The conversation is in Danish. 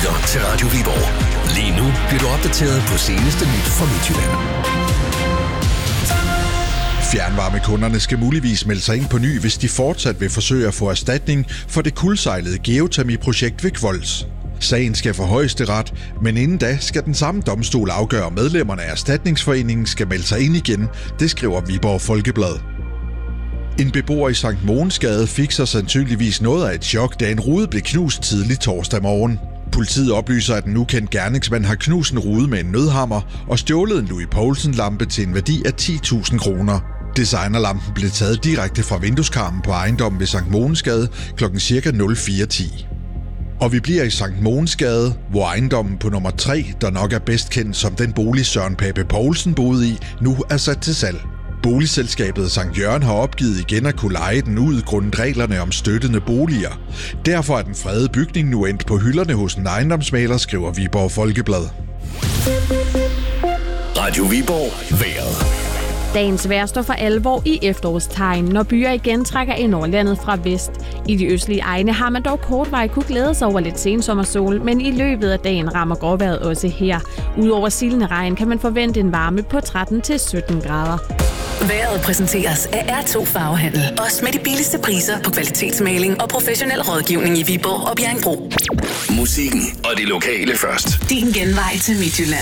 lytter til Radio Viborg. Lige nu bliver du opdateret på seneste nyt fra Midtjylland. Fjernvarmekunderne skal muligvis melde sig ind på ny, hvis de fortsat vil forsøge at få erstatning for det kuldsejlede geotermiprojekt ved Kvols. Sagen skal for Højesteret, men inden da skal den samme domstol afgøre, om medlemmerne af erstatningsforeningen skal melde sig ind igen, det skriver Viborg Folkeblad. En beboer i Sankt Mogensgade fik sig sandsynligvis noget af et chok, da en rude blev knust tidlig torsdag morgen. Politiet oplyser, at en ukendt gerningsmand har knust en rude med en nødhammer og stjålet en Louis Poulsen-lampe til en værdi af 10.000 kroner. Designerlampen blev taget direkte fra vindueskarmen på ejendommen ved Sankt Mogensgade kl. ca. 04:10. Og vi bliver i Sankt Mogensgade, hvor ejendommen på nummer 3, der nok er bedst kendt som den bolig Søren Pape Poulsen boede i, nu er sat til salg. Boligselskabet Sankt Jørgen har opgivet igen at kunne leje den ud grundet reglerne om støttende boliger. Derfor er den fredede bygning nu endt på hylderne hos en ejendomsmægler, skriver Viborg Folkeblad. Radio Viborg vejret. Dagens vejr står for alvor i efterårstegn, når byer igen trækker ind over landet fra vest. I de østlige egne har man dog kortvej kunne glæde sig over lidt sensommersol, men i løbet af dagen rammer gråvejret også her. Udover silende regn kan man forvente en varme på 13-17 grader. Vejret præsenteres af R2 Farvehandel. Også med de billigste priser på kvalitetsmaling og professionel rådgivning i Viborg og Bjerringbro. Musikken og det lokale først. Din genvej til Midtjylland.